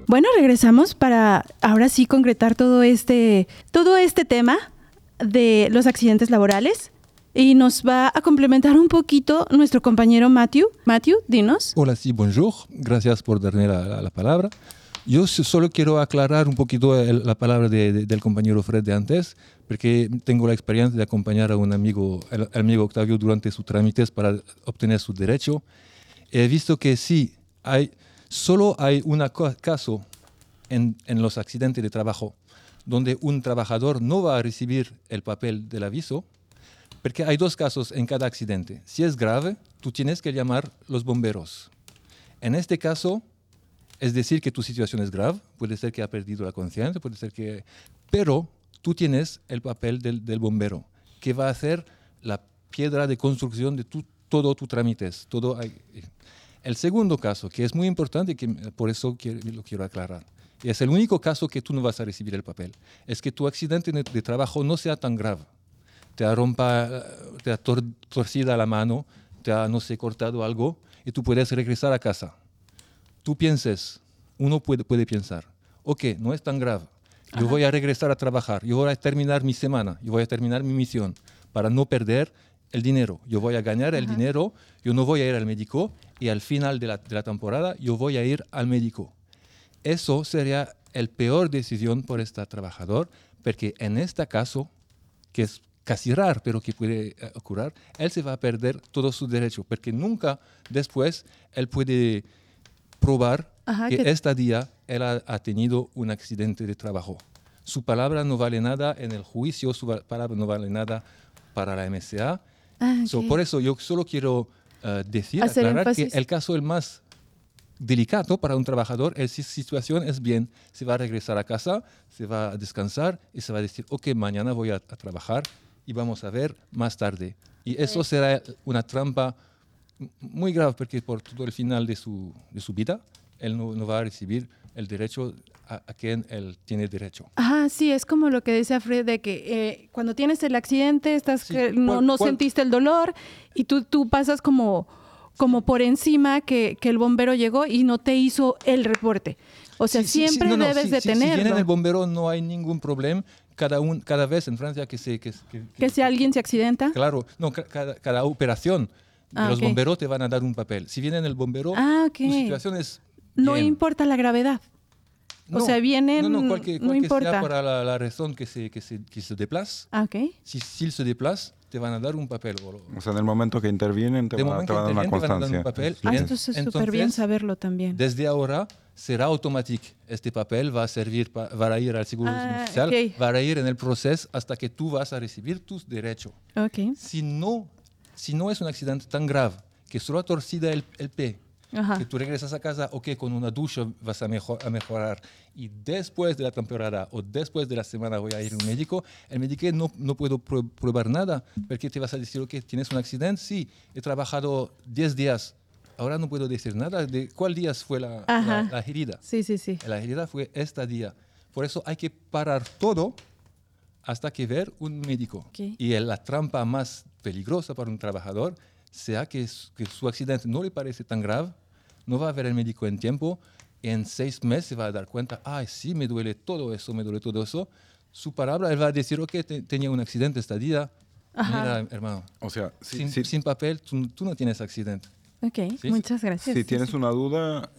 Bueno, regresamos para ahora sí concretar todo este tema de los accidentes laborales y nos va a complementar un poquito nuestro compañero Matthew. Matthew, dinos. Hola, sí, bonjour. Gracias por darme la palabra. Yo solo quiero aclarar un poquito la palabra del compañero Fred de antes, porque tengo la experiencia de acompañar a un amigo, el amigo Octavio, durante sus trámites para obtener su derecho. He visto que sí, solo hay un caso en los accidentes de trabajo donde un trabajador no va a recibir el papel del aviso, porque hay dos casos en cada accidente. Si es grave, tú tienes que llamar los bomberos. En este caso, es decir que tu situación es grave, puede ser que ha perdido la conciencia, puede ser que... Pero tú tienes el papel del bombero, que va a hacer la piedra de construcción de todo tu trámites. El segundo caso, que es muy importante, que por eso lo quiero aclarar, y es el único caso que tú no vas a recibir el papel, es que tu accidente de trabajo no sea tan grave. Te ha torcida la mano, te ha, no sé, cortado algo, y tú puedes regresar a casa. Tú pienses, uno puede pensar, ok, no es tan grave, yo voy a regresar a trabajar, yo voy a terminar mi semana, yo voy a terminar mi misión para no perder el dinero. Yo voy a ganar el dinero, yo no voy a ir al médico y al final de la temporada yo voy a ir al médico. Eso sería la peor decisión por este trabajador, porque en este caso, que es casi raro, pero que puede ocurrir, él se va a perder todo su derecho, porque nunca después él puede probar que este día él ha tenido un accidente de trabajo. Su palabra no vale nada en el juicio, su palabra no vale nada para la MSA. Por eso yo solo quiero aclarar que el caso el más delicado para un trabajador es si su situación es bien, se va a regresar a casa, se va a descansar y se va a decir, ok, mañana voy a trabajar y vamos a ver más tarde. Y eso será una trampa muy grave, porque por todo el final de su vida, él no va a recibir el derecho a quien él tiene derecho. Sí, es como lo que decía Fred, de que cuando tienes el accidente, no sentiste el dolor y tú pasas como por encima que el bombero llegó y no te hizo el reporte. O sea, siempre debes de tenerlo. Si viene el bombero no hay ningún problema. Cada vez en Francia que si alguien se accidenta. Claro, no, cada operación de los bomberos te van a dar un papel. Si viene el bombero, tu situación es bien. No importa la gravedad. O sea, vienen, no importa. Sea para la razón que se desplaza. Si él se desplaza, te van a dar un papel. O sea, en el momento que intervienen, te van a dar una constancia. Esto es súper bien saberlo también. Desde ahora será automático. Este papel va a servir para ir al Seguro Social, va a ir en el proceso hasta que tú vas a recibir tus derechos. Si no es un accidente tan grave que solo ha torcido el pie, que tú regresas a casa, con una ducha vas a mejorar, y después de la temporada o después de la semana voy a ir al médico, el médico no puedo probar nada, porque te vas a decir, ¿tienes un accidente? Sí, he trabajado 10 días, ahora no puedo decir nada de cuál día fue la herida. Sí. La herida fue este día. Por eso hay que parar todo hasta que ver un médico. Y la trampa más peligrosa para un trabajador sea que su accidente no le parece tan grave, no va a ver el médico en tiempo, y en 6 meses se va a dar cuenta, sí, me duele todo eso. Su palabra, él va a decir, tenía un accidente este día. Mira, hermano, o sea, sin papel, tú no tienes accidente. ¿Sí? Muchas gracias. Si tienes una duda,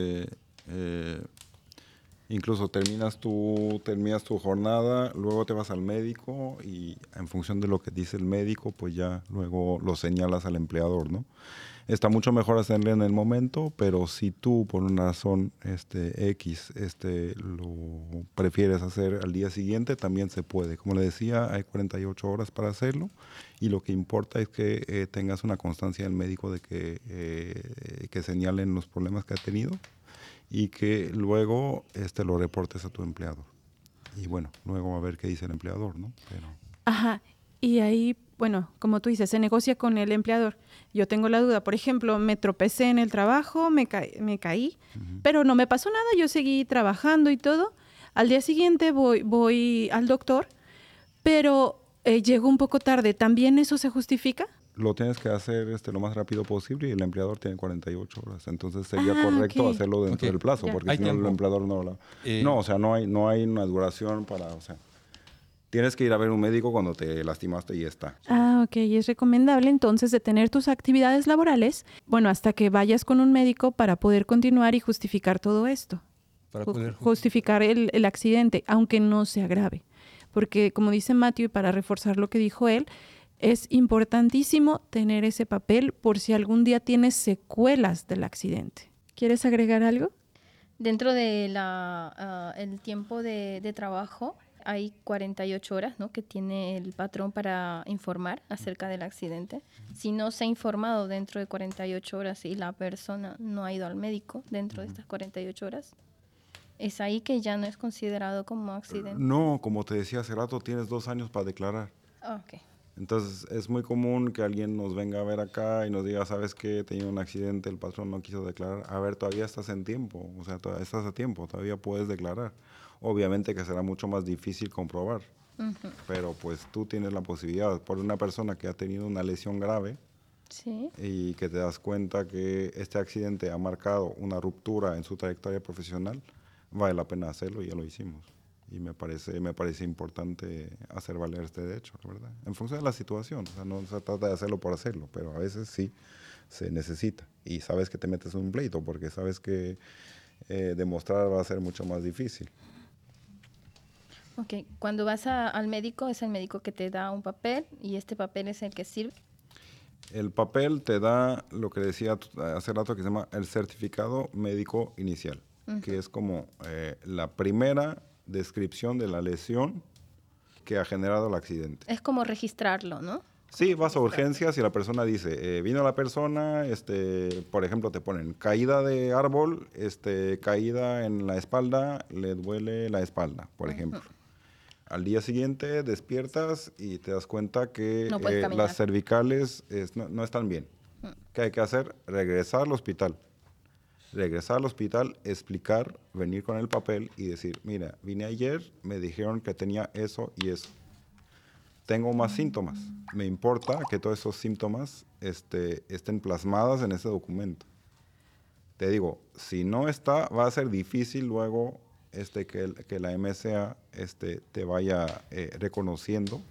incluso terminas tu jornada, luego te vas al médico y en función de lo que dice el médico, pues ya luego lo señalas al empleador, ¿no? Está mucho mejor hacerlo en el momento, pero si tú por una razón X lo prefieres hacer al día siguiente, también se puede. Como le decía, hay 48 horas para hacerlo, y lo que importa es que tengas una constancia del médico de que señalen los problemas que ha tenido, y que luego lo reportes a tu empleador. Y bueno, luego a ver qué dice el empleador, ¿no? Y ahí, bueno, como tú dices, se negocia con el empleador. Yo tengo la duda, por ejemplo, me tropecé en el trabajo, me caí, pero no me pasó nada, yo seguí trabajando y todo. Al día siguiente voy al doctor, pero llego un poco tarde. ¿También eso se justifica? lo tienes que hacer lo más rápido posible y el empleador tiene 48 horas. Entonces sería correcto hacerlo dentro del plazo, porque si no el empleador no lo... No, o sea, no hay una duración para... O sea, tienes que ir a ver un médico cuando te lastimaste y ya está. Ok. Y es recomendable entonces detener tus actividades laborales, bueno, hasta que vayas con un médico para poder continuar y justificar todo esto. Para poder justificar el accidente, aunque no sea grave. Porque como dice Matthew, y para reforzar lo que dijo él, es importantísimo tener ese papel por si algún día tienes secuelas del accidente. ¿Quieres agregar algo? Dentro de el tiempo de trabajo hay 48 horas, ¿no?, que tiene el patrón para informar acerca del accidente. Si no se ha informado dentro de 48 horas y la persona no ha ido al médico dentro de estas 48 horas, es ahí que ya no es considerado como accidente. No, como te decía hace rato, tienes 2 años para declarar. Ok. Entonces, es muy común que alguien nos venga a ver acá y nos diga, ¿sabes qué? He tenido un accidente, el patrón no quiso declarar. A ver, todavía estás en tiempo, o sea, todavía estás a tiempo, todavía puedes declarar. Obviamente que será mucho más difícil comprobar, pero pues tú tienes la posibilidad, por una persona que ha tenido una lesión grave, sí, y que te das cuenta que este accidente ha marcado una ruptura en su trayectoria profesional, vale la pena hacerlo y ya lo hicimos. Y me parece importante hacer valer este derecho, la verdad. En función de la situación, o sea, no se trata de hacerlo por hacerlo, pero a veces sí se necesita. Y sabes que te metes en un pleito porque sabes que demostrar va a ser mucho más difícil. Ok, cuando vas al médico, es el médico que te da un papel y este papel es el que sirve. El papel te da lo que decía hace rato que se llama el certificado médico inicial, que es como la primera descripción de la lesión que ha generado el accidente. Es como registrarlo, ¿no? Sí, vas a urgencias y la persona dice, vino la persona, por ejemplo, te ponen caída de árbol, caída en la espalda, le duele la espalda, por ejemplo. Al día siguiente despiertas y te das cuenta que las cervicales no están bien. ¿Qué hay que hacer? Regresar al hospital. Regresar al hospital, explicar, venir con el papel y decir, mira, vine ayer, me dijeron que tenía eso y eso. Tengo más síntomas. Me importa que todos esos síntomas estén plasmados en ese documento. Te digo, si no está, va a ser difícil luego que la MSA te vaya reconociendo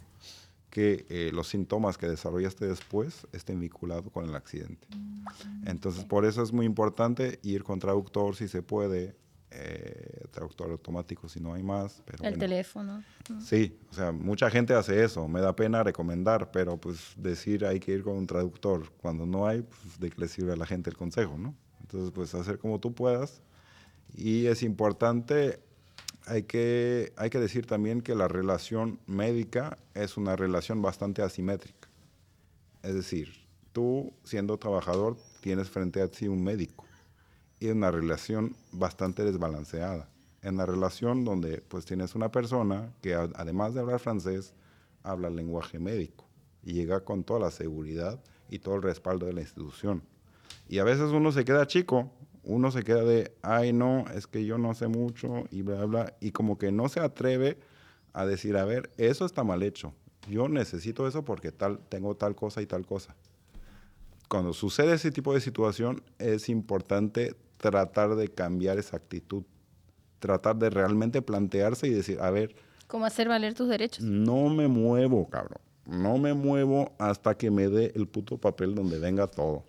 que los síntomas que desarrollaste después estén vinculados con el accidente. Entonces, por eso es muy importante ir con traductor si se puede, traductor automático si no hay más. Pero el teléfono. Sí, o sea, mucha gente hace eso, me da pena recomendar, pero pues decir hay que ir con un traductor cuando no hay, pues de qué le sirve a la gente el consejo, ¿no? Entonces, pues hacer como tú puedas. Y es importante, hay que decir también que la relación médica es una relación bastante asimétrica. Es decir, tú siendo trabajador tienes frente a ti un médico y es una relación bastante desbalanceada. En la relación donde pues tienes una persona que además de hablar francés, habla el lenguaje médico y llega con toda la seguridad y todo el respaldo de la institución. Y a veces uno se queda chico, uno se queda de, ay no, es que yo no sé mucho y bla, bla, y como que no se atreve a decir, a ver, eso está mal hecho, yo necesito eso porque tengo tal cosa y tal cosa. Cuando sucede ese tipo de situación, es importante tratar de cambiar esa actitud, tratar de realmente plantearse y decir, a ver, ¿cómo hacer valer tus derechos? No me muevo, cabrón, no me muevo hasta que me dé el puto papel donde venga todo.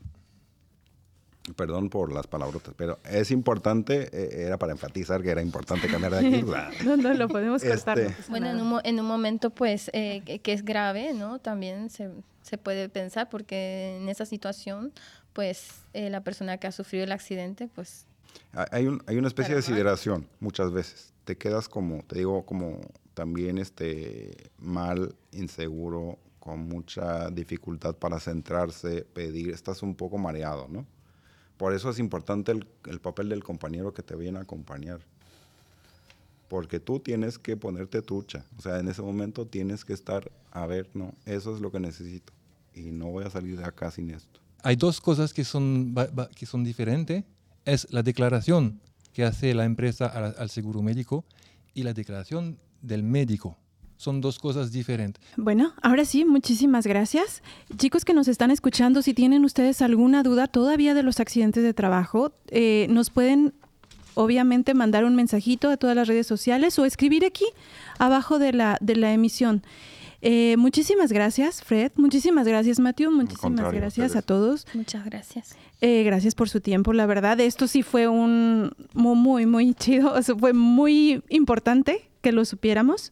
Perdón por las palabrotas, pero es importante, era para enfatizar que era importante cambiar de aquí. No, lo podemos cortar. Bueno, en un momento pues que es grave, ¿no? También se puede pensar porque en esa situación pues la persona que ha sufrido el accidente pues... Hay una especie de deshidratación muchas veces. Te quedas como, te digo, como también mal, inseguro, con mucha dificultad para centrarse, pedir, estás un poco mareado, ¿no? Por eso es importante el papel del compañero que te viene a acompañar. Porque tú tienes que ponerte trucha. O sea, en ese momento tienes que estar, a ver, no, eso es lo que necesito. Y no voy a salir de acá sin esto. Hay dos cosas que son diferentes. Es la declaración que hace la empresa al seguro médico y la declaración del médico. son dos cosas diferentes. Bueno, ahora sí, muchísimas gracias. Chicos que nos están escuchando, si tienen ustedes alguna duda todavía de los accidentes de trabajo, nos pueden obviamente mandar un mensajito a todas las redes sociales o escribir aquí abajo de la emisión. Muchísimas gracias, Fred. Muchísimas gracias, Matthew. Muchísimas gracias a todos. Muchas gracias. Gracias por su tiempo. La verdad, esto sí fue un muy, muy chido. O sea, fue muy importante que lo supiéramos.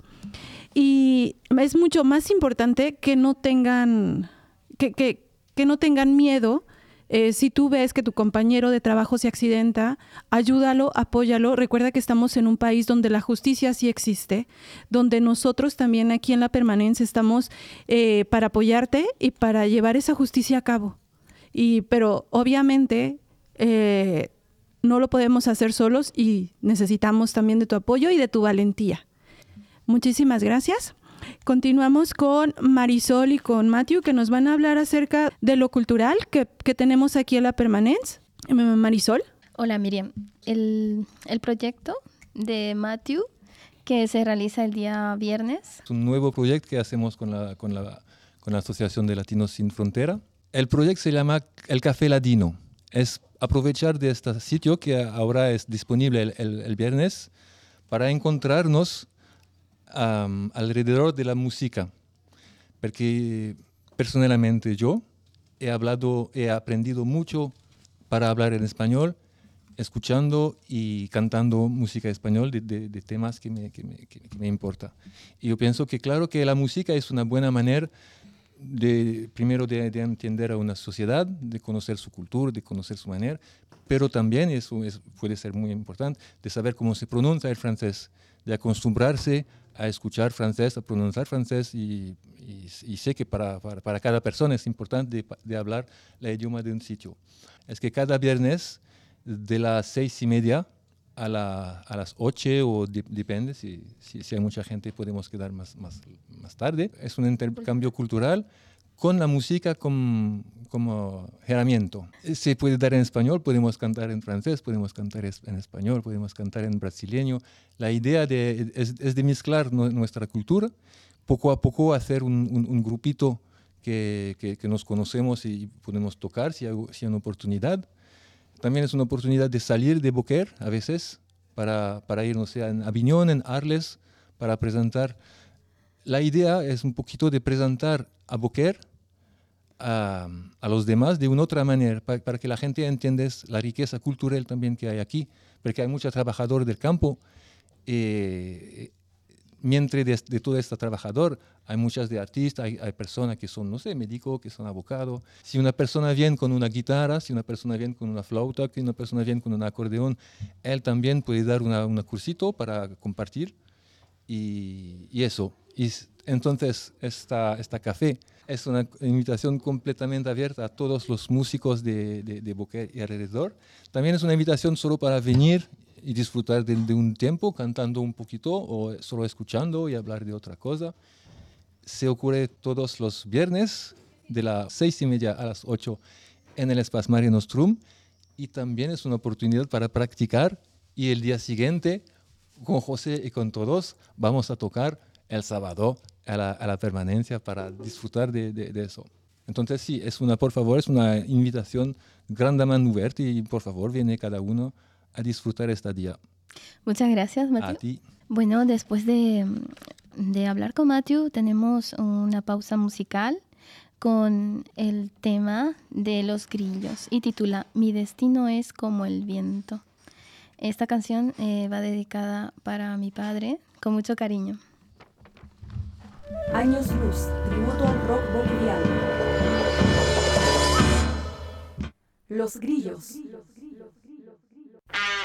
Y es mucho más importante que no tengan, que no tengan miedo. Si tú ves que tu compañero de trabajo se accidenta, ayúdalo, apóyalo. Recuerda que estamos en un país donde la justicia sí existe, donde nosotros también aquí en La Permanencia estamos para apoyarte y para llevar esa justicia a cabo. Pero obviamente no lo podemos hacer solos y necesitamos también de tu apoyo y de tu valentía. Muchísimas gracias. Continuamos con Marisol y con Matthew, que nos van a hablar acerca de lo cultural que tenemos aquí en La Permanencia. Marisol. Hola, Miriam. El proyecto de Matthew, que se realiza el día viernes. Es un nuevo proyecto que hacemos con la Asociación de Latinos Sin Frontera. El proyecto se llama El Café Ladino. Es aprovechar de este sitio que ahora es disponible el viernes para encontrarnos alrededor de la música, porque personalmente yo he aprendido mucho para hablar en español, escuchando y cantando música español de temas que me importa. Y yo pienso que claro que la música es una buena manera primero de entender a una sociedad, de conocer su cultura, de conocer su manera, pero también puede ser muy importante de saber cómo se pronuncia el francés, de acostumbrarse a escuchar francés, a pronunciar francés y sé que para cada persona es importante de hablar el idioma de un sitio. Es que cada viernes de las 6:30 a las 8 o depende, si hay mucha gente podemos quedar más tarde. Es un intercambio cultural con la música como herramienta. Se puede dar en español, podemos cantar en francés, podemos cantar en español, podemos cantar en brasileño. La idea es de mezclar nuestra cultura, poco a poco hacer un grupito que nos conocemos y podemos tocar si hay una oportunidad. También es una oportunidad de salir de Boquer a veces para ir, no sé, en Aviñón, en Arles, para presentar. La idea es un poquito de presentar a Boquer a los demás de una otra manera, para que la gente entienda la riqueza cultural también que hay aquí, porque hay muchos trabajadores del campo. Mientras de todo este trabajador, hay muchas de artistas, hay personas que son, no sé, médicos, que son abogados. Si una persona viene con una guitarra, si una persona viene con una flauta, si una persona viene con un acordeón, él también puede dar un cursito para compartir y eso. Y entonces, esta café es una invitación completamente abierta a todos los músicos de Boquer y alrededor. También es una invitación solo para venir y disfrutar de un tiempo cantando un poquito o solo escuchando y hablar de otra cosa. Se ocurre todos los viernes de las 6:30 a las 8 en el Espacio Mare Nostrum y también es una oportunidad para practicar y el día siguiente con José y con todos vamos a tocar el sábado a la Permanencia para disfrutar de eso. Entonces sí, por favor, es una invitación grandemente abierta y por favor viene cada uno a disfrutar este día. Muchas gracias, Matthew. A ti. Bueno, después de hablar con Matthew, tenemos una pausa musical con el tema de Los Grillos y titula Mi destino es como el viento. Esta canción va dedicada para mi padre con mucho cariño. Años Luz, tributo al rock boliviano. Los Grillos.